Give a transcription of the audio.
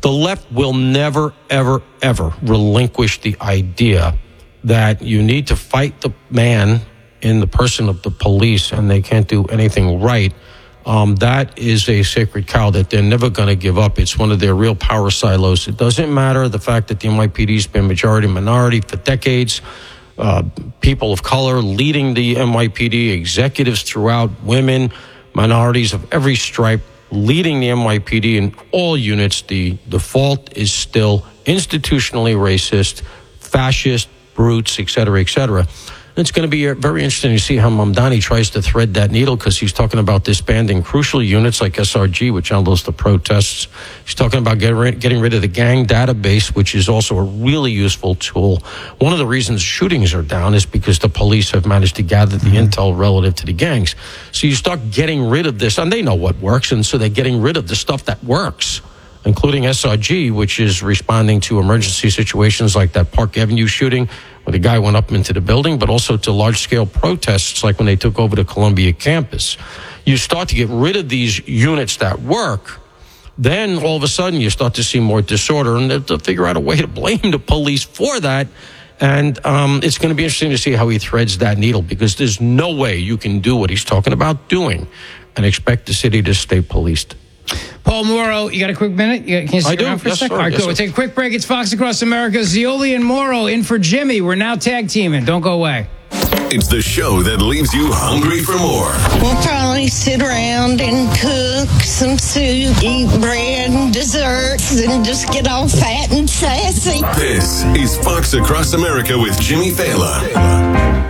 The left will never, ever, ever relinquish the idea that you need to fight the man in the person of the police and they can't do anything right. That is a sacred cow that they're never going to give up. It's one of their real power silos. It doesn't matter the fact that the NYPD's been majority-minority for decades. People of color leading the NYPD, executives throughout, women, minorities of every stripe leading the NYPD in all units. The default is still institutionally racist, fascist, brutes, et cetera, et cetera. It's going to be very interesting to see how Mamdani tries to thread that needle, because he's talking about disbanding crucial units like SRG, which handles the protests. He's talking about getting rid of the gang database, which is also a really useful tool. One of the reasons shootings are down is because the police have managed to gather the intel relative to the gangs. So you start getting rid of this, and they know what works, and so they're getting rid of the stuff that works, including SRG, which is responding to emergency situations like that Park Avenue shooting, where the guy went up into the building, but also to large-scale protests like when they took over the Columbia campus. You start to get rid of these units that work, then all of a sudden you start to see more disorder, and they'll figure out a way to blame the police for that. And it's going to be interesting to see how he threads that needle, because there's no way you can do what he's talking about doing and expect the city to stay policed. Paul Mauro, you got a quick minute? Can you stick around for a second? All right, good. We'll take a quick break. It's Fox Across America. Zioli and Mauro in for Jimmy. We're now tag teaming. Don't go away. It's the show that leaves you hungry for more. We'll probably sit around and cook some soup, eat bread and desserts, and just get all fat and sassy. This is Fox Across America with Jimmy Fallon.